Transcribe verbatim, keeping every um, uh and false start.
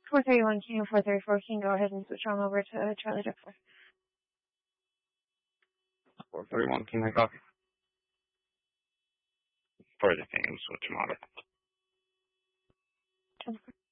four thirty-one Kilo four thirty-four, can you go ahead and switch on over to Charlie Duck four? four thirty-one, can I copy? For the same switch model.